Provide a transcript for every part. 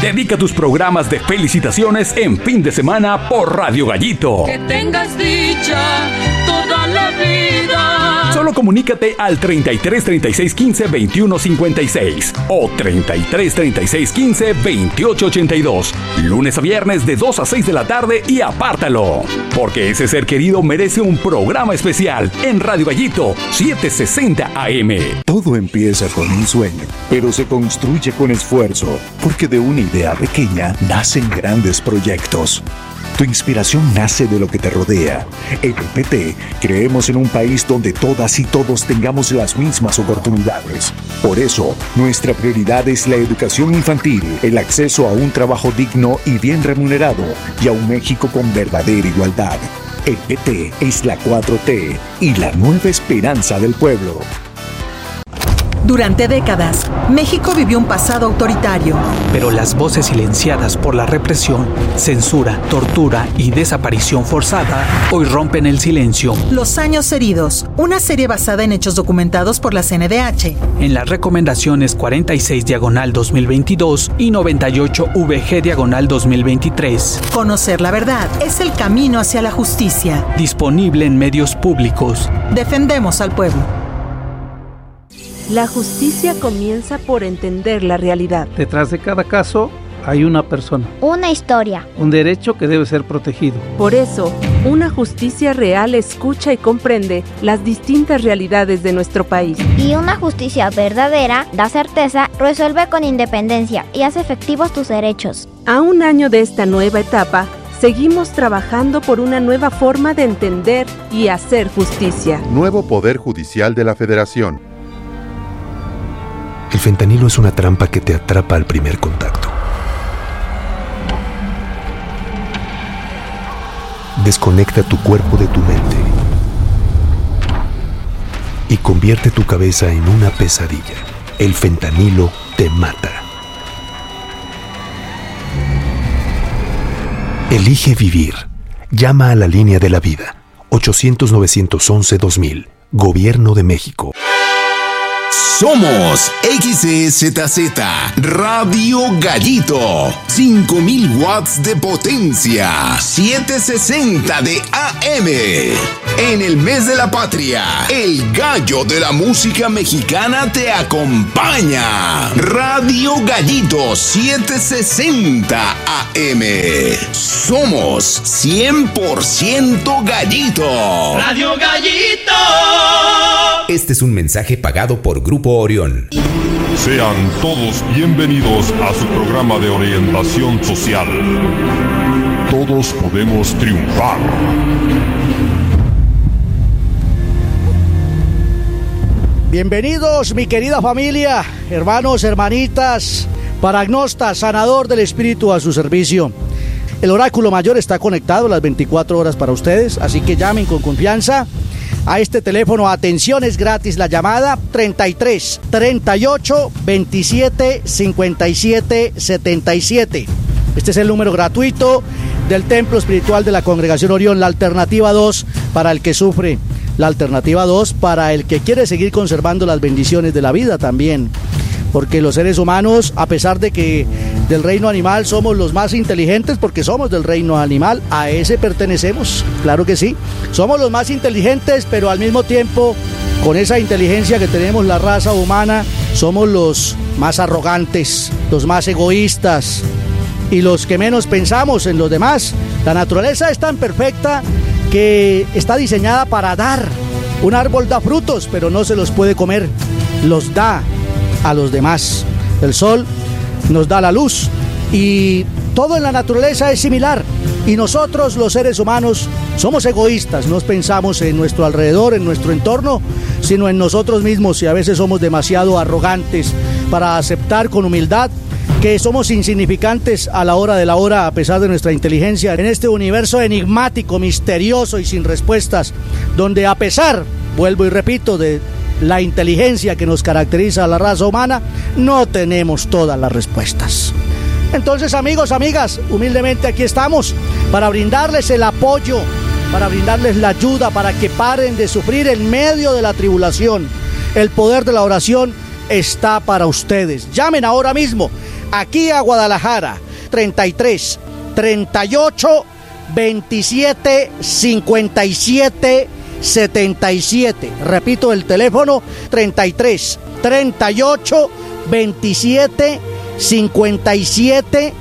Dedica tus programas de felicitaciones en fin de semana por Radio Gallito. Que tengas dicha toda la vida. Solo comunícate al 33 36 15 21 56 o 33 36 15 28 82. Lunes a viernes de 2 a 6 de la tarde y apártalo. Porque ese ser querido merece un programa especial en Radio Gallito 760 AM. Todo empieza con un sueño, pero se construye con esfuerzo, porque de una idea pequeña nacen grandes proyectos. Tu inspiración nace de lo que te rodea. En el PT creemos en un país donde todas y todos tengamos las mismas oportunidades. Por eso, nuestra prioridad es la educación infantil, el acceso a un trabajo digno y bien remunerado, y a un México con verdadera igualdad. El PT es la 4T y la nueva esperanza del pueblo. Durante décadas, México vivió un pasado autoritario. Pero las voces silenciadas por la represión, censura, tortura y desaparición forzada hoy rompen el silencio. Los años heridos, una serie basada en hechos documentados por la CNDH. En las recomendaciones 46/2022 y 98/VG/2023. Conocer la verdad es el camino hacia la justicia. Disponible en medios públicos. Defendemos al pueblo. La justicia comienza por entender la realidad. Detrás de cada caso hay una persona. Una historia. Un derecho que debe ser protegido. Por eso, una justicia real escucha y comprende las distintas realidades de nuestro país. Y una justicia verdadera da certeza, resuelve con independencia y hace efectivos tus derechos. A un año de esta nueva etapa, seguimos trabajando por una nueva forma de entender y hacer justicia. Nuevo Poder Judicial de la Federación. El fentanilo es una trampa que te atrapa al primer contacto. Desconecta tu cuerpo de tu mente y convierte tu cabeza en una pesadilla. El fentanilo te mata. Elige vivir. Llama a la línea de la vida. 800-911-2000. Gobierno de México. Somos XEZZ Radio Gallito, 5000 watts de potencia, 760 de AM. En el mes de la patria, el gallo de la música mexicana te acompaña. Radio Gallito 760 AM. Somos 100% gallito. Radio Gallito. Este es un mensaje pagado por Grupo Orión. Sean todos bienvenidos a su programa de orientación social. Todos podemos triunfar. Bienvenidos, mi querida familia, hermanos, hermanitas, paragnostas, sanador del espíritu a su servicio. El oráculo mayor está conectado las 24 horas para ustedes, así que llamen con confianza a este teléfono. Atención, es gratis la llamada 33 38 27 57 77. Este es el número gratuito del Templo Espiritual de la Congregación Orión, la alternativa 2 para el que sufre, la alternativa 2 para el que quiere seguir conservando las bendiciones de la vida también. Porque los seres humanos, a pesar de que del reino animal somos los más inteligentes, porque somos del reino animal, a ese pertenecemos, claro que sí. Somos los más inteligentes, pero al mismo tiempo, con esa inteligencia que tenemos la raza humana, somos los más arrogantes, los más egoístas y los que menos pensamos en los demás. La naturaleza es tan perfecta que está diseñada para dar. Un árbol da frutos, pero no se los puede comer, los da a los demás. El sol nos da la luz y todo en la naturaleza es similar, y nosotros los seres humanos somos egoístas, no pensamos en nuestro alrededor, en nuestro entorno, sino en nosotros mismos, y a veces somos demasiado arrogantes para aceptar con humildad que somos insignificantes a la hora de la hora, a pesar de nuestra inteligencia, en este universo enigmático, misterioso y sin respuestas, donde a pesar, vuelvo y repito, de la inteligencia que nos caracteriza a la raza humana, no tenemos todas las respuestas. Entonces, amigos, amigas, humildemente aquí estamos para brindarles el apoyo, para brindarles la ayuda, para que paren de sufrir en medio de la tribulación. El poder de la oración está para ustedes. Llamen ahora mismo aquí a Guadalajara. 33 38 27 57 77. Repito el teléfono: 33 38 27 57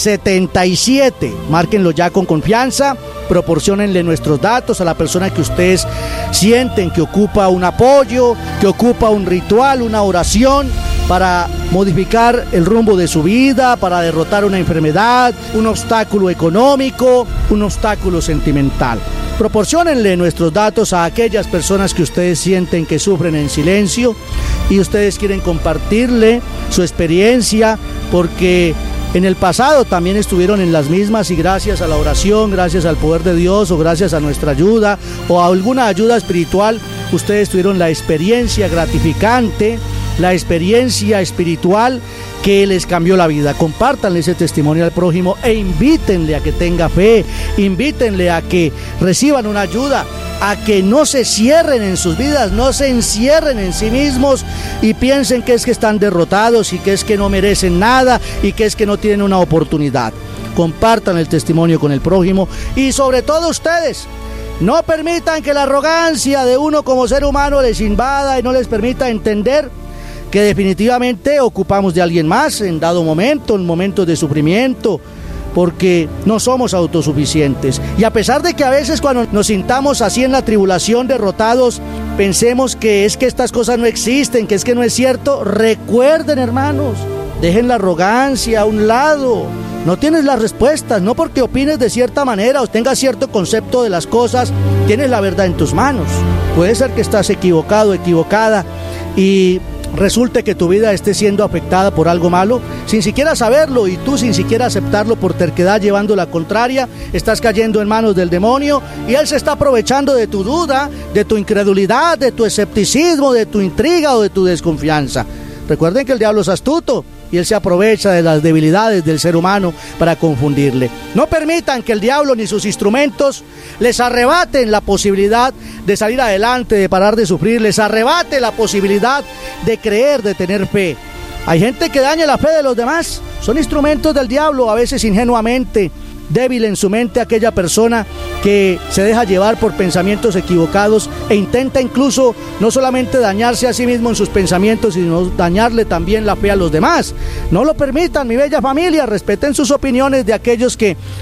77. Márquenlo ya con confianza, proporciónenle nuestros datos a la persona que ustedes sienten que ocupa un apoyo, que ocupa un ritual, una oración para modificar el rumbo de su vida, para derrotar una enfermedad, un obstáculo económico, un obstáculo sentimental. Proporciónenle nuestros datos a aquellas personas que ustedes sienten que sufren en silencio y ustedes quieren compartirle su experiencia, porque en el pasado también estuvieron en las mismas y gracias a la oración, gracias al poder de Dios o gracias a nuestra ayuda o a alguna ayuda espiritual, ustedes tuvieron la experiencia gratificante, la experiencia espiritual que les cambió la vida. Compártanle ese testimonio al prójimo e invítenle a que tenga fe, invítenle a que reciban una ayuda, a que no se cierren en sus vidas, no se encierren en sí mismos y piensen que es que están derrotados y que es que no merecen nada y que es que no tienen una oportunidad. Compartan el testimonio con el prójimo y sobre todo ustedes, no permitan que la arrogancia de uno como ser humano les invada y no les permita entender que definitivamente ocupamos de alguien más en dado momento, en momentos de sufrimiento, porque no somos autosuficientes. Y a pesar de que a veces cuando nos sintamos así en la tribulación, derrotados, pensemos que es que estas cosas no existen, que es que no es cierto, recuerden, hermanos, dejen la arrogancia a un lado. No tienes las respuestas, no porque opines de cierta manera o tengas cierto concepto de las cosas, tienes la verdad en tus manos. Puede ser que estás equivocado, equivocada, y resulte que tu vida esté siendo afectada por algo malo, sin siquiera saberlo, y tú sin siquiera aceptarlo por terquedad llevando la contraria, estás cayendo en manos del demonio y él se está aprovechando de tu duda, de tu incredulidad, de tu escepticismo, de tu intriga o de tu desconfianza. Recuerden que el diablo es astuto y él se aprovecha de las debilidades del ser humano para confundirle. No permitan que el diablo ni sus instrumentos les arrebaten la posibilidad de salir adelante, de parar de sufrir, les arrebate la posibilidad de creer, de tener fe. Hay gente que daña la fe de los demás, son instrumentos del diablo, a veces ingenuamente. Débil en su mente aquella persona que se deja llevar por pensamientos equivocados e intenta incluso no solamente dañarse a sí mismo en sus pensamientos, sino dañarle también la fe a los demás. No lo permitan, mi bella familia, respeten sus opiniones de aquellos que